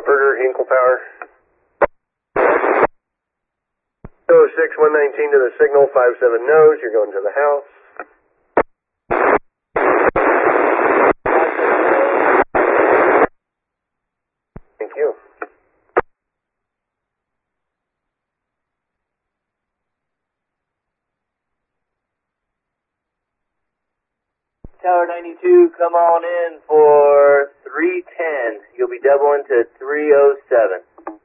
Herder, Hinkle Power. 06, 119 to the signal, 57 knows, you're going to the house. Thank you. Tower 92, come on in for 310. You'll be doubling to 307.